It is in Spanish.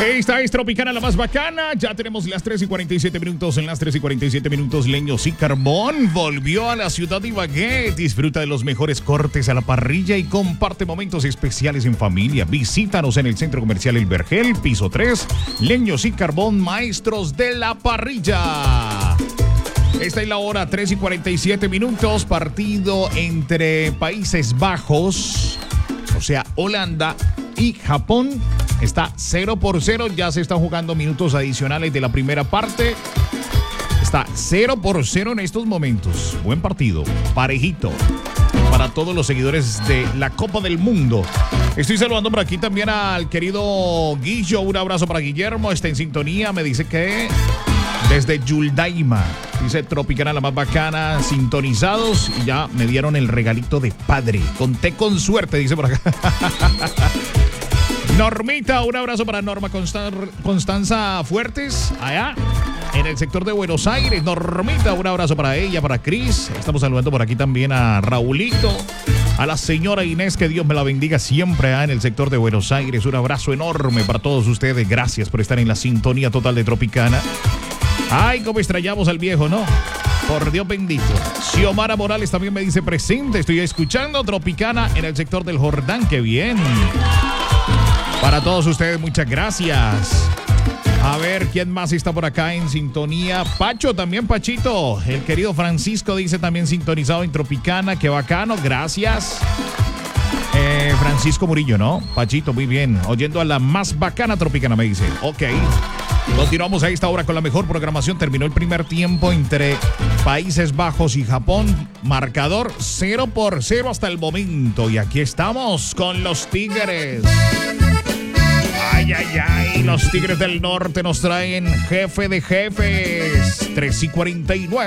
Esta es Tropicana, la más bacana. Ya tenemos las 3:47 minutos. En las 3:47 minutos, Leños y Carbón volvió a la ciudad de Ibagué. Disfruta de los mejores cortes a la parrilla y comparte momentos especiales en familia. Visítanos en el Centro Comercial El Vergel, piso 3. Leños y Carbón, maestros de la parrilla. Esta es la hora, 3:47 minutos. Partido entre Países Bajos, o sea, Holanda y Japón. Está 0-0, ya se están jugando minutos adicionales de la primera parte. Está 0-0 en estos momentos. Buen partido, parejito, para todos los seguidores de la Copa del Mundo. Estoy saludando por aquí también al querido Guillo. Un abrazo para Guillermo, está en sintonía. Me dice que desde Yuldaima, dice Tropicana, la más bacana, sintonizados. Y ya me dieron el regalito de padre. Conté con suerte, dice por acá. Normita, un abrazo para Norma Constanza Fuertes, allá en el sector de Buenos Aires. Normita, un abrazo para ella, para Cris. Estamos saludando por aquí también a Raulito, a la señora Inés, que Dios me la bendiga siempre en el sector de Buenos Aires. Un abrazo enorme para todos ustedes. Gracias por estar en la sintonía total de Tropicana. Ay, cómo extrañamos al viejo, ¿no? Por Dios bendito. Xiomara Morales también me dice presente. Estoy escuchando Tropicana en el sector del Jordán. ¡Qué bien! Para todos ustedes, muchas gracias. A ver, ¿quién más está por acá en sintonía? Pacho, también Pachito. El querido Francisco dice también sintonizado en Tropicana. ¡Qué bacano! Gracias. Francisco Murillo, ¿no? Pachito, muy bien. Oyendo a la más bacana Tropicana, me dice. Ok. Continuamos a esta hora con la mejor programación. Terminó el primer tiempo entre Países Bajos y Japón. Marcador 0-0 hasta el momento. Y aquí estamos con los Tigres. Ay, ay, ay. Los Tigres del Norte nos traen Jefe de Jefes. 3:49.